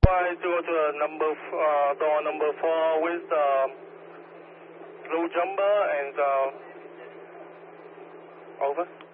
Advise to go to door number 4 with blue jumper and over.